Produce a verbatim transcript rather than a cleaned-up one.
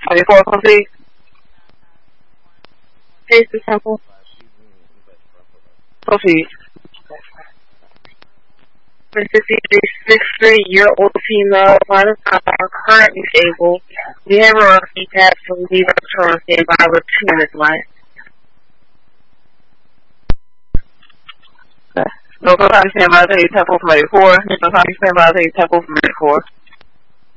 twenty-four, proceed. Face the temple. Proceed. sixty-three-year-old female, minus power, currently disabled. Behavioral keypad from the return standby with two minutes left. Okay. No time standby, take temple from eighty-four. No time standby, take temple from eighty-four.